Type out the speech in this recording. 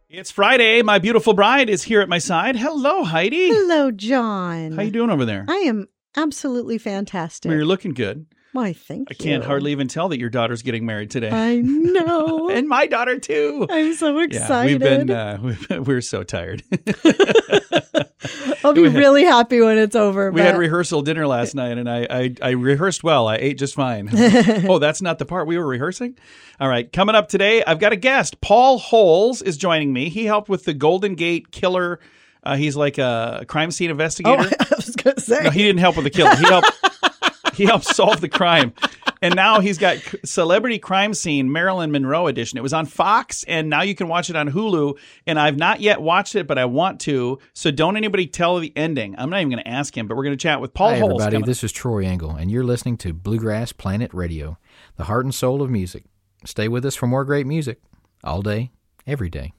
It's Friday. My beautiful bride is here at my side. Hello, Heidi. Hello, John. How you doing over there? I am absolutely fantastic. Well, you're looking good. Why, thank you. I can't hardly even tell that your daughter's getting married today. I know. And my daughter, too. I'm so excited. We're so tired. I'll be really happy when it's over. We had a rehearsal dinner last night, and I rehearsed well. I ate just fine. Oh, that's not the part we were rehearsing? All right. Coming up today, I've got a guest. Paul Holes is joining me. He helped with the Golden Gate Killer. He's like a crime scene investigator. Oh, I was going to say. No, he didn't help with the kill. He helped solve the crime. And now he's got Celebrity Crime Scene, Marilyn Monroe edition. It was on Fox, and now you can watch it on Hulu. And I've not yet watched it, but I want to. So don't anybody tell the ending. I'm not even going to ask him, but we're going to chat with Paul Holes. Hi, everybody. This is Troy Engel, and you're listening to Bluegrass Planet Radio, the heart and soul of music. Stay with us for more great music all day, every day.